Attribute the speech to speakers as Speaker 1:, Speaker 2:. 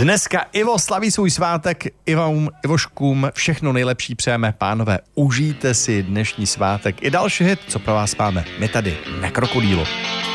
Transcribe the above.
Speaker 1: Dneska Ivo slaví svůj svátek, Ivoškům všechno nejlepší přejeme, pánové, užijte si dnešní svátek i další hit, co pro vás máme my tady na Krokodýlu.